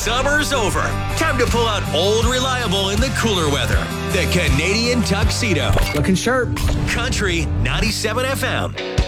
Summer's over. Time to pull out old reliable in the cooler weather. The Canadian Tuxedo. Looking sharp. Country 97 FM.